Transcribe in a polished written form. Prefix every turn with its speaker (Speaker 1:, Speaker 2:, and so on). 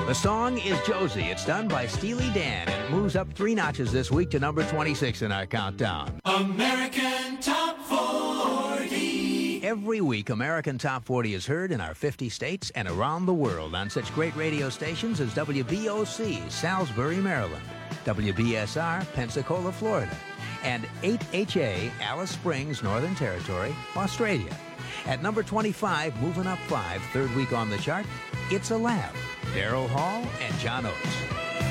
Speaker 1: The song is Josie. It's done by Steely Dan, and it moves up 3 notches this week to number 26 in our countdown.
Speaker 2: American Top 40.
Speaker 1: Every week, American Top 40 is heard in our 50 states and around the world on such great radio stations as WBOC, Salisbury, Maryland, WBSR, Pensacola, Florida, and 8HA, Alice Springs, Northern Territory, Australia. At number 25, moving up 5, third week on the chart, It's a Laugh, Daryl Hall and John Oates.